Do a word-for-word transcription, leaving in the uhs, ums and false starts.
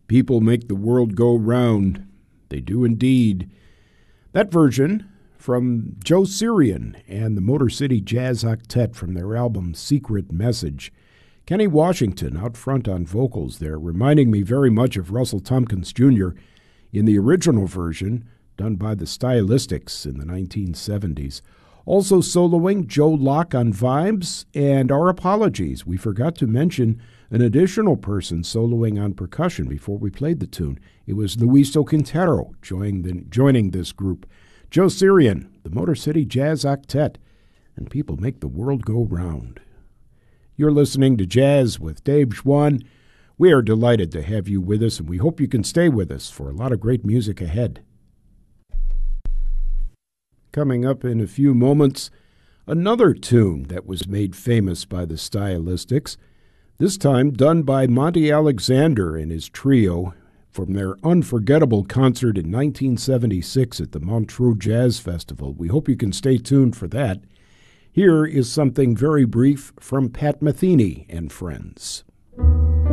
People make the world go round. They do indeed. That version from Joe Sirian and the Motor City Jazz Octet from their album Secret Message. Kenny Washington out front on vocals there, reminding me very much of Russell Tompkins Junior in the original version done by the Stylistics in the nineteen seventies. Also soloing, Joe Locke on vibes, and our apologies. We forgot to mention an additional person soloing on percussion before we played the tune. It was Luiso Quintero joining, the, joining this group. Joe Sirian, the Motor City Jazz Octet, and People Make the World Go Round. You're listening to Jazz with Dave Schwann. We are delighted to have you with us, and we hope you can stay with us for a lot of great music ahead. Coming up in a few moments, another tune that was made famous by the Stylistics, this time done by Monty Alexander and his trio from their unforgettable concert in nineteen seventy-six at the Montreux Jazz Festival. We hope you can stay tuned for that. Here is something very brief from Pat Metheny and Friends.